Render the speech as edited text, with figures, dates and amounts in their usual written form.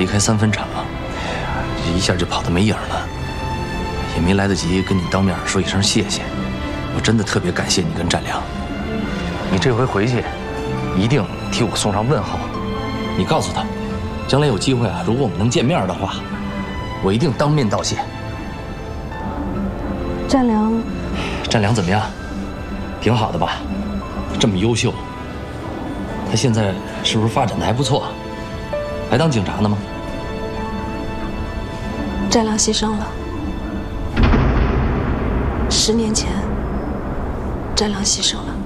开3分场，这一下就跑得没影了，也没来得及跟你当面说一声谢谢。我真的特别感谢你跟占良，你这回回去一定替我送上问候。你告诉他，将来有机会啊，如果我们能见面的话，我一定当面道谢。 占良， 占良怎么样？挺好的吧？这么优秀，他现在是不是发展的还不错？还当警察呢吗？ 占良牺牲了。10年前，占良牺牲了。